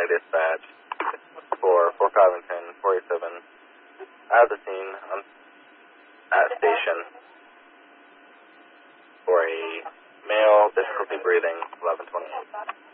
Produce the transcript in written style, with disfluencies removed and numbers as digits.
County Dispatch for Fort Covington, 487, at the scene at station for a male difficulty breathing, 1128.